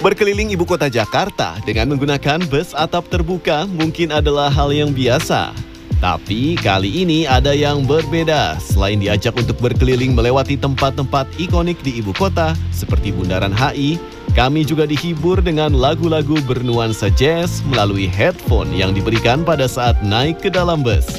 Berkeliling ibu kota Jakarta dengan menggunakan bus atap terbuka mungkin adalah hal yang biasa. Tapi kali ini ada yang berbeda. Selain diajak untuk berkeliling melewati tempat-tempat ikonik di ibu kota seperti Bundaran HI, kami juga dihibur dengan lagu-lagu bernuansa jazz melalui headphone yang diberikan pada saat naik ke dalam bus.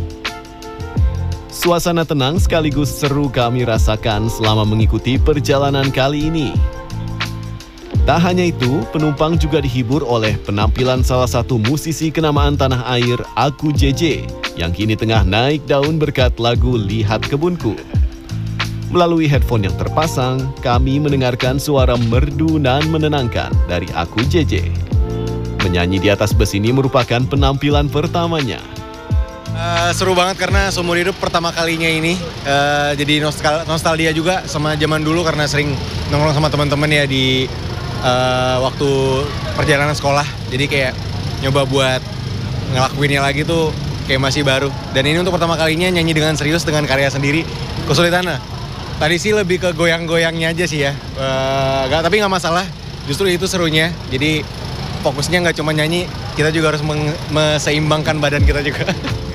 Suasana tenang sekaligus seru kami rasakan selama mengikuti perjalanan kali ini. Tak hanya itu, penumpang juga dihibur oleh penampilan salah satu musisi kenamaan tanah air, Aku JJ, yang kini tengah naik daun berkat lagu Lihat Kebunku. Melalui headphone yang terpasang, kami mendengarkan suara merdu dan menenangkan dari Aku JJ. Menyanyi di atas bus ini merupakan penampilan pertamanya. Seru banget karena seumur hidup pertama kalinya ini. Jadi nostalgia juga sama zaman dulu karena sering nongkrong sama teman-teman ya di waktu perjalanan sekolah. Jadi kayak nyoba buat ngelakuinnya lagi tuh kayak masih baru. Dan ini untuk pertama kalinya nyanyi dengan serius dengan karya sendiri. Kesulitannya tadi sih lebih ke goyang-goyangnya aja sih ya. Tapi nggak masalah. Justru itu serunya. Jadi fokusnya nggak cuma nyanyi, kita juga harus meseimbangkan badan kita juga.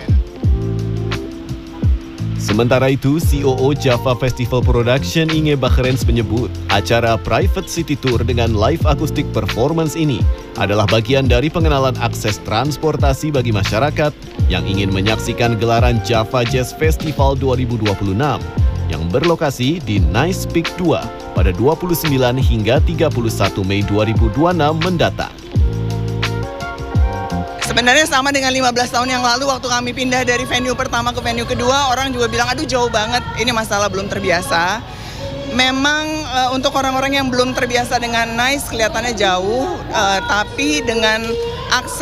Sementara itu, COO Java Festival Production Inge Bakhrens menyebut acara Private City Tour dengan live acoustic performance ini adalah bagian dari pengenalan akses transportasi bagi masyarakat yang ingin menyaksikan gelaran Java Jazz Festival 2026 yang berlokasi di Nice Peak 2 pada 29 hingga 31 Mei 2026 mendatang. Sebenarnya sama dengan 15 tahun yang lalu waktu kami pindah dari venue pertama ke venue kedua, orang juga bilang aduh jauh banget, ini masalah belum terbiasa. Memang untuk orang-orang yang belum terbiasa dengan Nice kelihatannya jauh, tapi dengan akses